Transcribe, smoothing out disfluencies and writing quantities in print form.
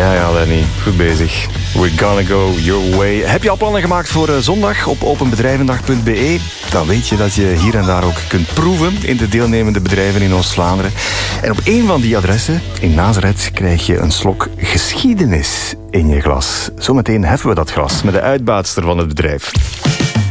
Ja, Lenny. Goed bezig. We're gonna go your way. Heb je al plannen gemaakt voor zondag op openbedrijvendag.be? Dan weet je dat je hier en daar ook kunt proeven in de deelnemende bedrijven in Oost-Vlaanderen. En op één van die adressen, in Nazareth, krijg je een slok geschiedenis in je glas. Zometeen heffen we dat glas met de uitbaatster van het bedrijf.